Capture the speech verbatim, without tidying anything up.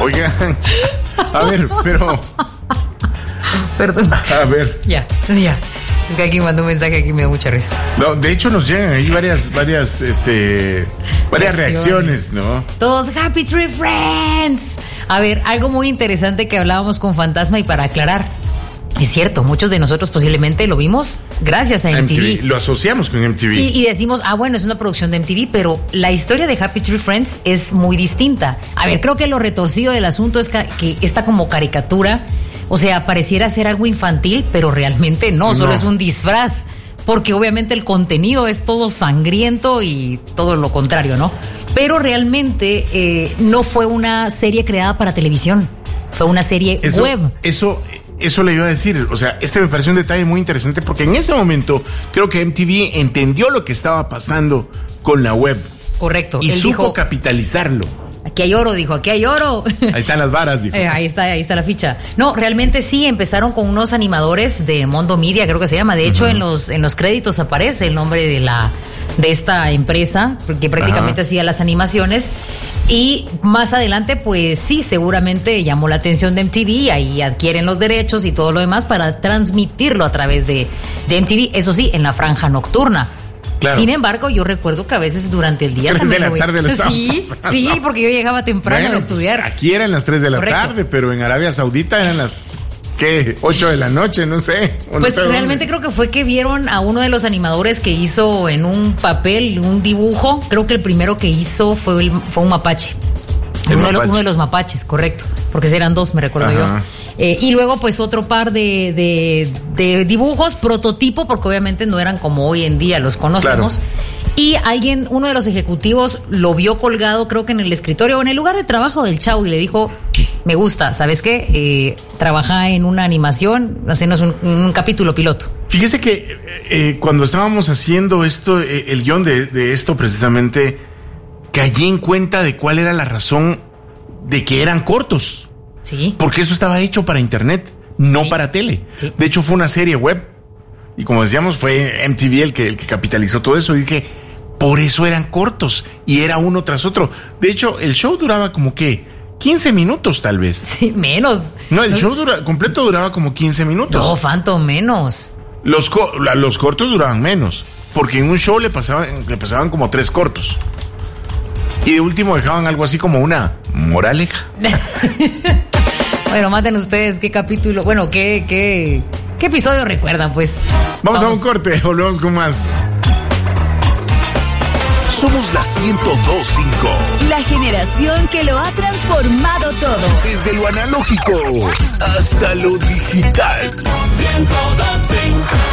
Oigan, a ver, pero... Perdón. A ver. Ya, ya. Es que aquí mandó un mensaje aquí me da mucha risa. No, de hecho nos llegan ahí varias, varias, este, varias reacciones, ¿no? Todos Happy Tree Friends. A ver, algo muy interesante que hablábamos con Fantasma y para aclarar. Es cierto, muchos de nosotros posiblemente lo vimos gracias a M T V. M T V, lo asociamos con M T V. Y, y decimos, ah, bueno, es una producción de M T V, pero la historia de Happy Tree Friends es muy distinta. A ver, creo que lo retorcido del asunto es que esta como caricatura, o sea, pareciera ser algo infantil, pero realmente no, solo no. Es un disfraz. Porque obviamente el contenido es todo sangriento y todo lo contrario, ¿no? Pero realmente eh, no fue una serie creada para televisión, fue una serie eso, web. Eso... Eso le iba a decir, o sea, este me pareció un detalle muy interesante porque en ese momento creo que M T V entendió lo que estaba pasando con la web. Correcto. Y Él supo dijo, capitalizarlo. Aquí hay oro, dijo, aquí hay oro. Ahí están las varas, dijo. Eh, ahí está, ahí está la ficha. No, realmente sí, empezaron con unos animadores de Mondo Media, creo que se llama. De hecho, uh-huh. en los en los créditos aparece el nombre de la de esta empresa, que prácticamente uh-huh. hacía las animaciones. Y más adelante, pues sí, seguramente llamó la atención de M T V, ahí adquieren los derechos y todo lo demás para transmitirlo a través de, de M T V, eso sí, en la franja nocturna. Claro. Sin embargo, yo recuerdo que a veces durante el día tres también de la tarde lo estaba. Sí, sí, porque yo llegaba temprano bueno, a estudiar. Aquí eran las tres de la Correcto. tarde, pero en Arabia Saudita eran las... ¿Qué? ocho de la noche, no sé. Pues no sé realmente dónde. Creo que fue que vieron a uno de los animadores que hizo en un papel, un dibujo. Creo que el primero que hizo fue, el, fue un mapache. Uno, mapache. De los, uno de los mapaches, correcto. Porque eran dos, me recuerdo Ajá. yo. Eh, y luego, pues, otro par de, de, de dibujos prototipo, porque obviamente no eran como hoy en día los conocemos. Claro. Y alguien, uno de los ejecutivos, lo vio colgado, creo que en el escritorio o en el lugar de trabajo del chavo y le dijo, me gusta, ¿sabes qué? Eh, trabaja en una animación, hacernos un, un capítulo piloto. Fíjese que eh, cuando estábamos haciendo esto, eh, el guión de, de esto precisamente, caí en cuenta de cuál era la razón de que eran cortos. Sí. Porque eso estaba hecho para internet, no sí. para tele. Sí. De hecho, fue una serie web. Y como decíamos, fue M T V el que, el que capitalizó todo eso. Y dije, por eso eran cortos. Y era uno tras otro. De hecho, el show duraba como que quince minutos, tal vez. Sí, menos. No, el no. show dura, completo duraba como quince minutos. No, Phantom, menos. Los, co- los cortos duraban menos. Porque en un show le pasaban, le pasaban como tres cortos. Y de último dejaban algo así como una moraleja. Bueno, maten ustedes qué capítulo, bueno, qué, qué, qué episodio recuerdan, pues. Vamos, Vamos a un corte, volvemos con más. Somos la ciento dos punto cinco. La generación que lo ha transformado todo. Desde lo analógico hasta lo digital. ciento dos punto cinco.